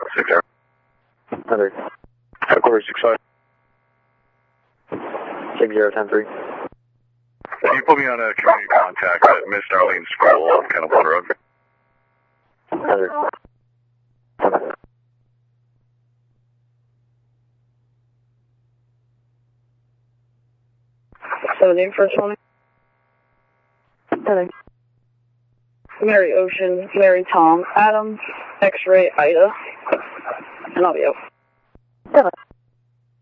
6 0. Heather. Headquarters 6 6010-3. Can you put me on a community contact at Miss Darlene's school on Kennebone Road? Heather. 17 for 20. Heather. Mary Ocean, Mary Tom, Adam, X-Ray Ida, and I'll be out. Heather.